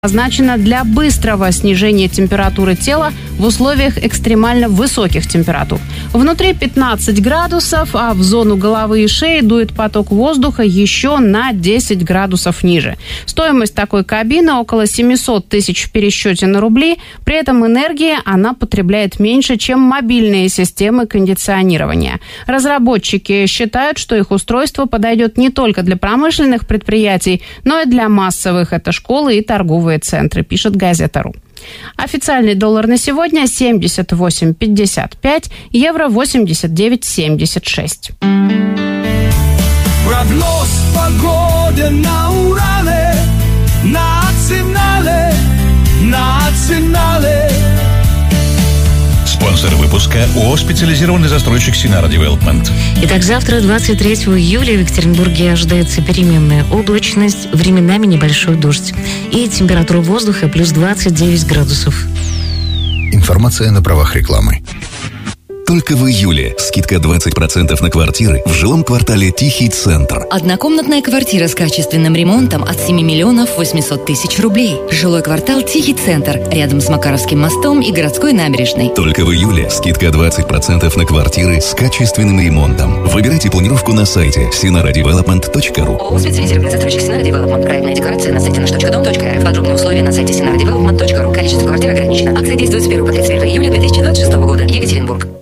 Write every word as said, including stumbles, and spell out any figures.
Назначена для быстрого снижения температуры тела в условиях экстремально высоких температур. Внутри пятнадцать градусов, а в зону головы и шеи дует поток воздуха еще на десять градусов ниже. Стоимость такой кабины около семьсот тысяч в пересчете на рубли. При этом энергии она потребляет меньше, чем мобильные системы кондиционирования. Разработчики считают, что их устройство подойдет не только для промышленных предприятий, но и для массовых. Это школы и торговые центры, пишет Газета.ру. Официальный доллар на сегодня семьдесят восемь пятьдесят пять, евро восемьдесят девять семьдесят шесть. Прогноз погоды на Урале, национале, национале. Спонсор выпуска ООО «Специализированный застройщик Синара Девелопмент». Итак, завтра, двадцать третьего июля, в Екатеринбурге ожидается переменная облачность, временами небольшой дождь. И температура воздуха плюс двадцать девять градусов. Информация на правах рекламы. Только в июле скидка двадцать процентов на квартиры в жилом квартале «Тихий центр». Однокомнатная квартира с качественным ремонтом от семи миллионов восемьсот тысяч рублей. Жилой квартал «Тихий центр» рядом с Макаровским мостом и городской набережной. Только в июле скидка двадцать процентов на квартиры с качественным ремонтом. Выбирайте планировку на сайте синара девелопмент точка ру. ООО «Специализированный застройщик Синара Девелопмент». Проектная декларация на сайте наш точка дом точка рф. Подробные условия на сайте синара девелопмент точка ру. Количество квартир ограничено. Акция действует с первого по тридцать первое июля две тысячи двадцать шестого года. Екатеринбург.